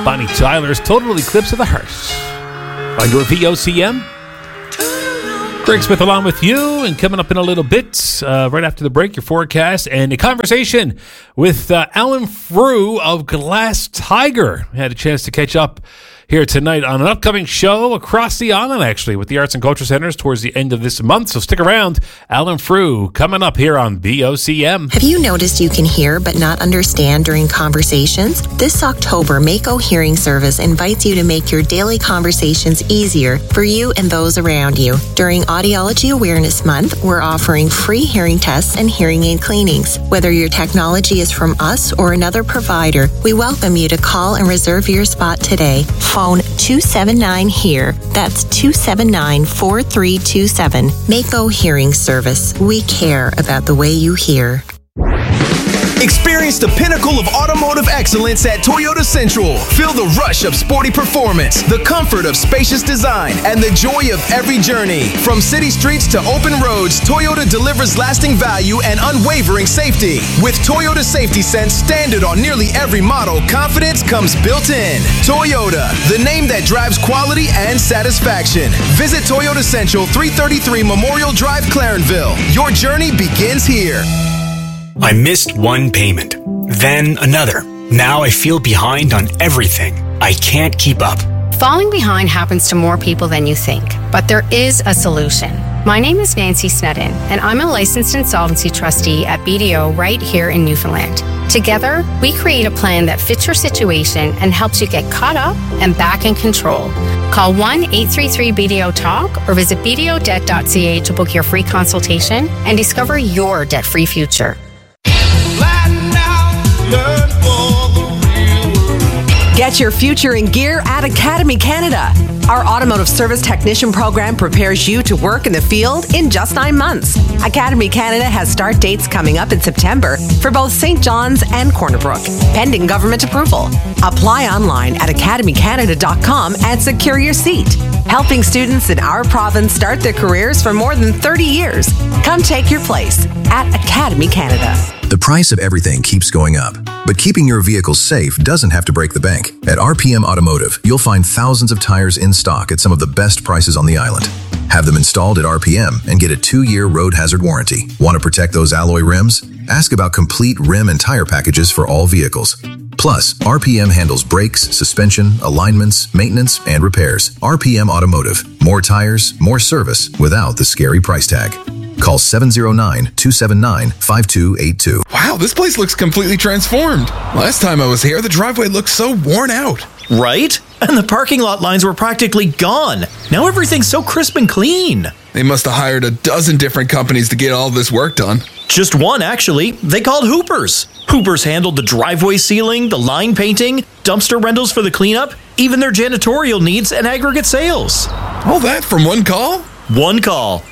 Bonnie Tyler's Total Eclipse of the Heart. On your VOCM. Greg Smith along with you, and coming up in a little bit, right after the break, your forecast and a conversation with Alan Frew of Glass Tiger. We had a chance to catch up here tonight on an upcoming show across the island, actually, with the Arts and Culture Centers towards the end of this month. So stick around. Alan Frew coming up here on BOCM. Have you noticed you can hear but not understand during conversations? This October, Mako Hearing Service invites you to make your daily conversations easier for you and those around you. During Audiology Awareness Month, we're offering free hearing tests and hearing aid cleanings. Whether your technology is from us or another provider, we welcome you to call and reserve your spot today. Phone 279-HEAR. That's 279-4327. Mako Hearing Service. We care about the way you hear. Experience the pinnacle of automotive excellence at Toyota Central. Feel the rush of sporty performance, the comfort of spacious design, and the joy of every journey. From city streets to open roads, Toyota delivers lasting value and unwavering safety. With Toyota Safety Sense standard on nearly every model, confidence comes built in. Toyota, the name that drives quality and satisfaction. Visit Toyota Central, 333 Memorial Drive, Clarenville. Your journey begins here. I missed one payment, then another. Now I feel behind on everything. I can't keep up. Falling behind happens to more people than you think, but there is a solution. My name is Nancy Snedden, and I'm a licensed insolvency trustee at BDO right here in Newfoundland. Together, we create a plan that fits your situation and helps you get caught up and back in control. Call 1-833-BDO-TALK or visit bdodebt.ca to book your free consultation and discover your debt-free future. Get your future in gear at Academy Canada. Our automotive service technician program prepares you to work in the field in just 9 months. Academy Canada has start dates coming up in September for both St. John's and Corner Brook, pending government approval. Apply online at academycanada.com and secure your seat. Helping students in our province start their careers for more than 30 years. Come take your place at Academy Canada. The price of everything keeps going up, but keeping your vehicle safe doesn't have to break the bank. At RPM Automotive, you'll find thousands of tires in stock at some of the best prices on the island. Have them installed at RPM and get a 2-year road hazard warranty. Want to protect those alloy rims? Ask about complete rim and tire packages for all vehicles. Plus, RPM handles brakes, suspension, alignments, maintenance, and repairs. RPM Automotive. More tires, more service without the scary price tag. Call 709-279-5282. Wow, this place looks completely transformed. Last time I was here, the driveway looked so worn out. Right? And the parking lot lines were practically gone. Now everything's so crisp and clean. They must have hired a dozen different companies to get all this work done. Just one, actually. They called Hoopers. Hoopers handled the driveway sealing, the line painting, dumpster rentals for the cleanup, even their janitorial needs and aggregate sales. All that from one call? One call.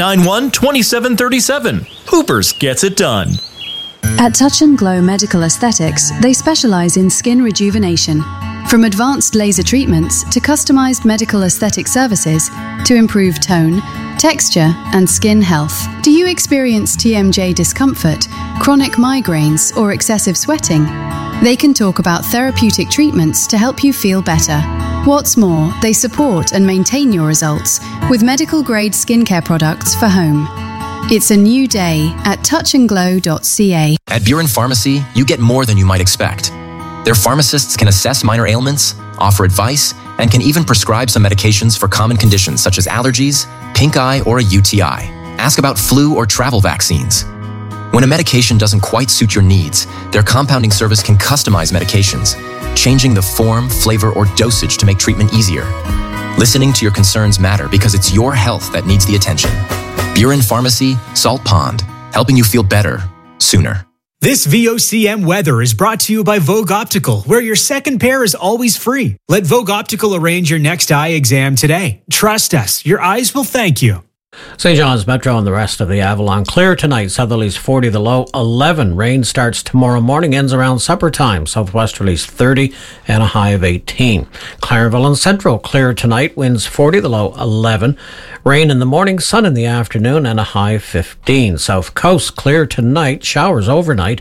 891-2737. Hoopers gets it done. At Touch and Glow Medical Aesthetics, they specialize in skin rejuvenation. From advanced laser treatments to customized medical aesthetic services to improve tone, texture, and skin health. Do you experience TMJ discomfort, chronic migraines, or excessive sweating? They can talk about therapeutic treatments to help you feel better. What's more, they support and maintain your results with medical-grade skincare products for home. It's a new day at touchandglow.ca. At Buren Pharmacy, you get more than you might expect. Their pharmacists can assess minor ailments, offer advice, and can even prescribe some medications for common conditions such as allergies, pink eye, or a UTI. Ask about flu or travel vaccines. When a medication doesn't quite suit your needs, their compounding service can customize medications, changing the form, flavor, or dosage to make treatment easier. Listening to your concerns matter because it's your health that needs the attention. Buren Pharmacy, Salt Pond, helping you feel better, sooner. This VOCM weather is brought to you by Vogue Optical, where your second pair is always free. Let Vogue Optical arrange your next eye exam today. Trust us, your eyes will thank you. St. John's Metro and the rest of the Avalon. Clear tonight, southerlies 40, the low 11. Rain starts tomorrow morning, ends around supper time. Southwesterlies 30 and a high of 18. Clarenville and Central, clear tonight, winds 40, the low 11. Rain in the morning, sun in the afternoon, and a high of 15. South Coast, clear tonight, showers overnight.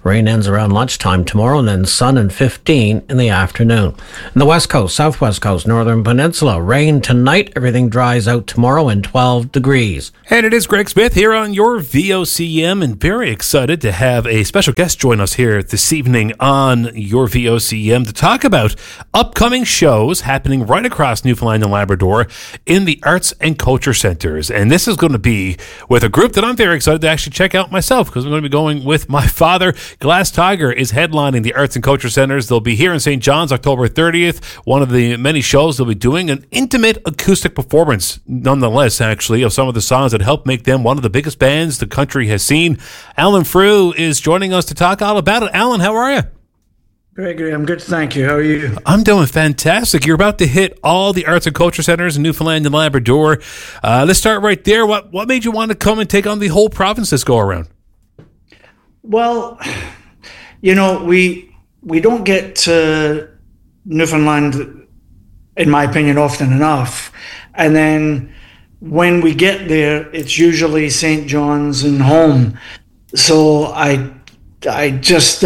Rain ends around lunchtime tomorrow, and then sun and 15 in the afternoon. In the west coast, southwest coast, northern peninsula, rain tonight. Everything dries out tomorrow and 12 degrees. And it is Greg Smith here on your VOCM, and very excited to have a special guest join us here this evening on your VOCM to talk about upcoming shows happening right across Newfoundland and Labrador in the arts and culture centers. And this is going to be with a group that I'm very excited to actually check out myself, because I'm going to be going with my father. Glass Tiger is headlining the arts and culture centers. They'll be here in St. John's October 30th. One of the many shows they'll be doing, an intimate acoustic performance, nonetheless, actually, of some of the songs that helped make them one of the biggest bands the country has seen. Alan Frew is joining us to talk all about it. Alan, how are you? Gregory, I'm good, thank you. How are you? I'm doing fantastic. You're about to hit all the arts and culture centers in Newfoundland and Labrador. Let's start right there. What made you want to come and take on the whole province this go around? Well, we don't get to Newfoundland, in my opinion, often enough. And then when we get there, it's usually St. John's and home. So I just,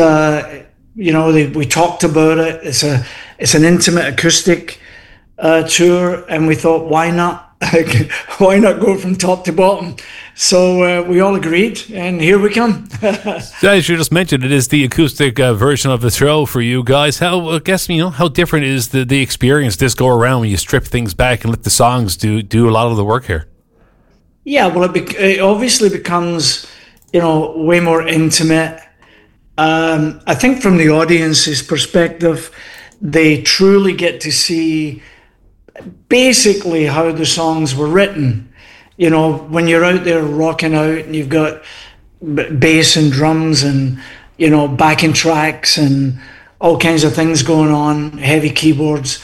we talked about it. It's an intimate acoustic tour, and we thought, why not? Why not go from top to bottom? So we all agreed, and here we come. As you just mentioned, it is the acoustic version of the show for you guys. How different is the experience this go around when you strip things back and let the songs do a lot of the work here? Yeah, well, it obviously becomes way more intimate. I think from the audience's perspective, they truly get to see basically how the songs were written. When you're out there rocking out and you've got bass and drums and backing tracks and all kinds of things going on, heavy keyboards,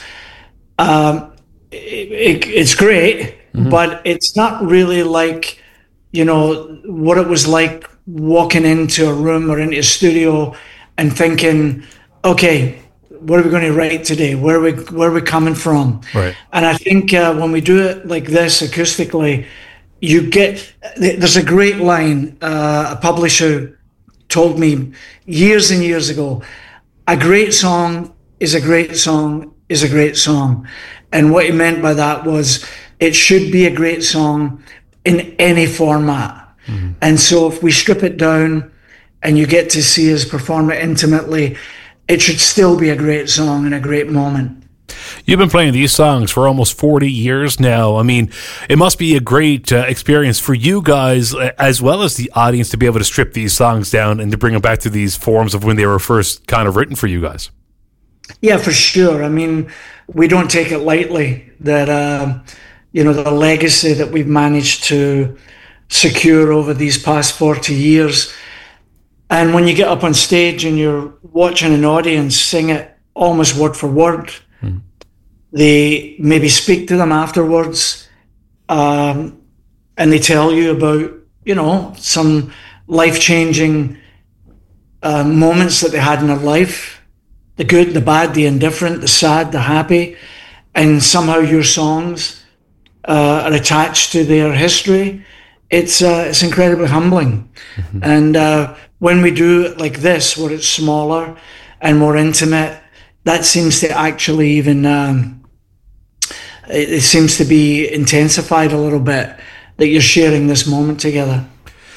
it's great. Mm-hmm. But it's not really like what it was like walking into a room or into a studio and thinking, okay, what are we going to write today? Where are we coming from? Right. And I think when we do it like this acoustically, there's a great line a publisher told me years and years ago: a great song is a great song is a great song. And what he meant by that was it should be a great song in any format. Mm-hmm. And so if we strip it down and you get to see us perform it intimately, it should still be a great song and a great moment. You've been playing these songs for almost 40 years now. I mean, it must be a great experience for you guys as well as the audience to be able to strip these songs down and to bring them back to these forms of when they were first kind of written for you guys. Yeah, for sure. I mean, we don't take it lightly that, the legacy that we've managed to secure over these past 40 years. And when you get up on stage and you're watching an audience sing it almost word for word, they maybe speak to them afterwards, and they tell you about, some life-changing moments that they had in their life, the good, the bad, the indifferent, the sad, the happy, and somehow your songs are attached to their history. It's incredibly humbling. Mm-hmm. And when we do it like this, where it's smaller and more intimate, that seems to actually even it seems to be intensified a little bit, that you're sharing this moment together.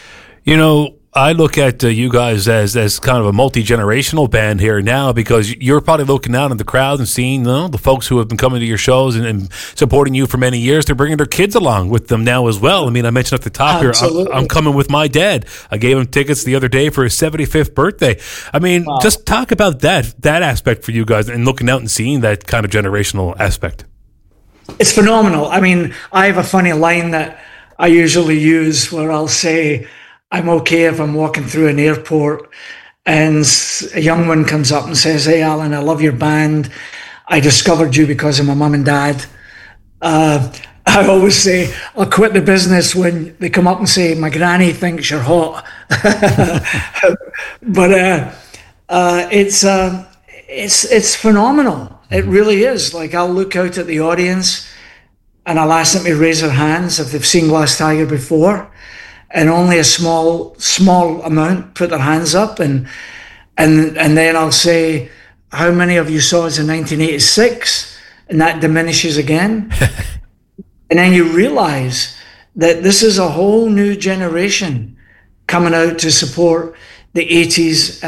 I look at you guys as kind of a multi-generational band here now, because you're probably looking out in the crowd and seeing the folks who have been coming to your shows and supporting you for many years. They're bringing their kids along with them now as well. I mean, I mentioned at the top Absolutely. here, I'm coming with my dad. I gave him tickets the other day for his 75th birthday. I mean, wow. Just talk about that aspect for you guys and looking out and seeing that kind of generational aspect. It's phenomenal. I mean, I have a funny line that I usually use where I'll say, I'm okay if I'm walking through an airport and a young one comes up and says, "Hey, Alan, I love your band. I discovered you because of my mum and dad." I always say, I'll quit the business when they come up and say, "My granny thinks you're hot." But it's phenomenal. It really is. Like, I'll look out at the audience and I'll ask them to raise their hands if they've seen Glass Tiger before. And only a small amount put their hands up, and And then I'll say, how many of you saw us in 1986? And that diminishes again. And then you realize that this is a whole new generation coming out to support the 80s